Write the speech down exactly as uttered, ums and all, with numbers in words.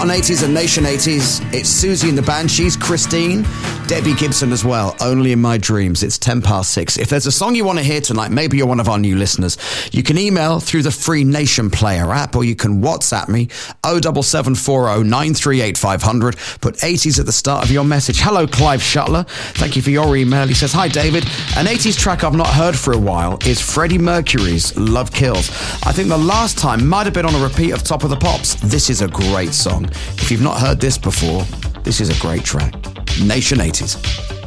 Hot on eighties and Nation eighties. It's Susie and the Banshees, Christine, Debbie Gibson as well. Only in My Dreams. It's ten past six. If there's a song you want to hear tonight, maybe you're one of our new listeners, you can email through the free Nation Player app, or you can WhatsApp me oh seven seven four oh nine three eight five hundred. Put eighties at the start of your message. Hello, Clive Shuttler. Thank you for your email. He says, hi, David. An eighties track I've not heard for a while is Freddie Mercury's Love Kills. I think the last time might have been on a repeat of Top of the Pops. This is a great song. If you've not heard this before, this is a great track. Nation eighties.